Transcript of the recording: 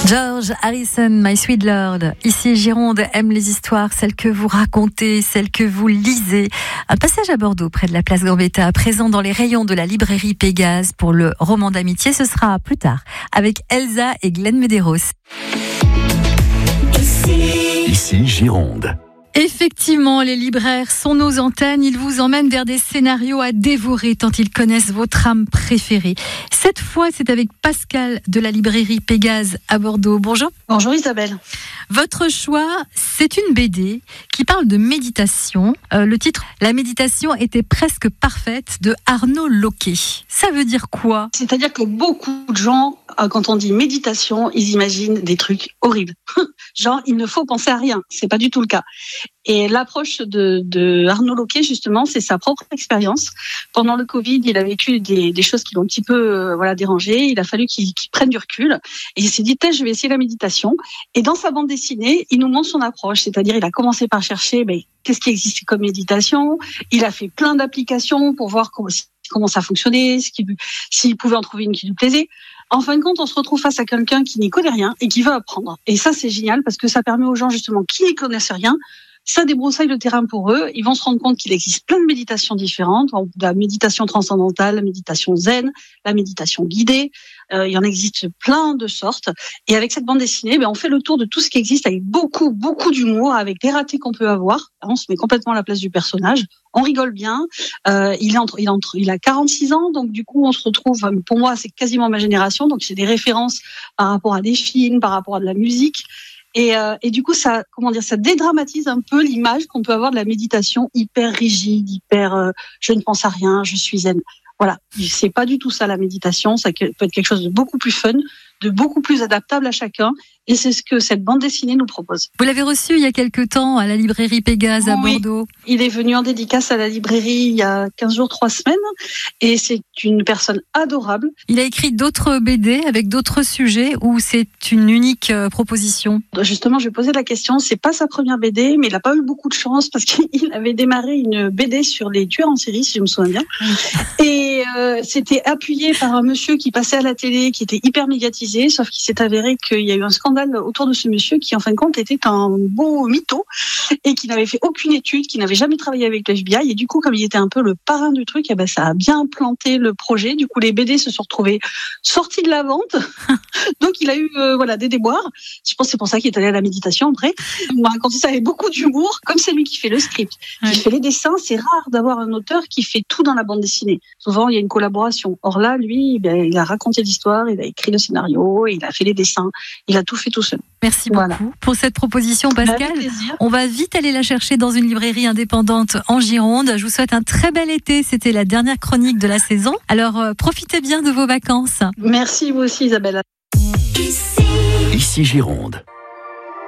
George Harrison, My Sweet Lord. Ici, Gironde aime les histoires, celles que vous racontez, celles que vous lisez. Un passage à Bordeaux, près de la place Gambetta, présent dans les rayons de la librairie Pégase pour le roman d'amitié. Ce sera plus tard, avec Elsa et Glenn Medeiros. Ici, Gironde. Effectivement, les libraires sont nos antennes. Ils vous emmènent vers des scénarios à dévorer tant ils connaissent vos trames préférées. Cette fois, c'est avec Pascal de la librairie Pégase à Bordeaux. Bonjour. Bonjour Isabelle. Votre choix, c'est une BD qui parle de méditation. Le titre, La méditation était presque parfaite, de Arnaud Loquet. Ça veut dire quoi ? C'est-à-dire que beaucoup de gens, quand on dit méditation, ils imaginent des trucs horribles. Genre, il ne faut penser à rien. C'est pas du tout le cas. Et l'approche de Arnaud Loquet, justement, c'est sa propre expérience. Pendant le Covid, il a vécu des choses qui l'ont un petit peu dérangé. Il a fallu qu'il prenne du recul. Et il s'est dit, je vais essayer la méditation. Et dans sa bande dessinée, il nous montre son approche. C'est-à-dire, il a commencé par chercher qu'est-ce qui existe comme méditation. Il a fait plein d'applications pour voir comment ça fonctionnait, s'il pouvait en trouver une qui lui plaisait. En fin de compte, on se retrouve face à quelqu'un qui n'y connaît rien et qui veut apprendre. Et ça, c'est génial parce que ça permet aux gens, justement, qui n'y connaissent rien, ça débroussaille le terrain pour eux. Ils vont se rendre compte qu'il existe plein de méditations différentes. La méditation transcendantale, la méditation zen, la méditation guidée. Il y en existe plein de sortes. Et avec cette bande dessinée, on fait le tour de tout ce qui existe avec beaucoup, beaucoup d'humour, avec des ratés qu'on peut avoir. On se met complètement à la place du personnage. On rigole bien. Il a 46 ans, donc du coup, on se retrouve. Pour moi, c'est quasiment ma génération. Donc, j'ai des références par rapport à des films, par rapport à de la musique. Et du coup, ça dédramatise un peu l'image qu'on peut avoir de la méditation hyper rigide, je ne pense à rien, je suis zen. Voilà, c'est pas du tout ça la méditation. Ça peut être quelque chose de beaucoup plus fun, de beaucoup plus adaptable à chacun. Et c'est ce que cette bande dessinée nous propose. Vous l'avez reçu il y a quelque temps à la librairie Pégase à Bordeaux. Il est venu en dédicace à la librairie il y a 15 jours, 3 semaines. Et c'est une personne adorable. Il a écrit d'autres BD avec d'autres sujets ou c'est une unique proposition ? Justement, je vais poser la question. C'est pas sa première BD, mais il n'a pas eu beaucoup de chance parce qu'il avait démarré une BD sur les tueurs en série, si je me souviens bien. Et c'était appuyé par un monsieur qui passait à la télé, qui était hyper médiatisé, sauf qu'il s'est avéré qu'il y a eu un scandale autour de ce monsieur qui, en fin de compte, était un beau mytho et qui n'avait fait aucune étude, qui n'avait jamais travaillé avec le FBI. Et du coup, comme il était un peu le parrain du truc, ça a bien planté le projet. Du coup, les BD se sont retrouvés sortis de la vente. Donc, il a eu des déboires. Je pense que c'est pour ça qu'il est allé à la méditation après. Quand il avait beaucoup d'humour, comme c'est lui qui fait le script, qui fait les dessins, c'est rare d'avoir un auteur qui fait tout dans la bande dessinée. Souvent, il y a une collaboration. Or là, lui, il a raconté l'histoire, il a écrit le scénario, il a fait les dessins, il a tout fait tout seul. Merci beaucoup pour cette proposition, Pascal. On va vite aller la chercher dans une librairie indépendante en Gironde. Je vous souhaite un très bel été. C'était la dernière chronique de la saison. Alors, profitez bien de vos vacances. Merci, vous aussi, Isabelle. Ici Gironde.